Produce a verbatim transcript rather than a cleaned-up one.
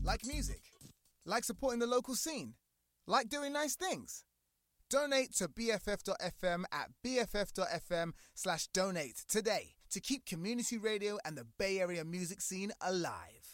Like music? Like supporting the local scene? Like doing nice things? Donate to B F F dot F M at B F F dot F M slash donate today to keep community radio and the Bay Area music scene alive.